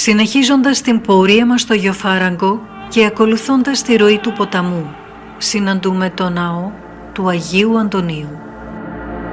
Συνεχίζοντας την πορεία μας στο Γεωφάραγκο και ακολουθώντας τη ροή του ποταμού, συναντούμε το ναό του Αγίου Αντωνίου.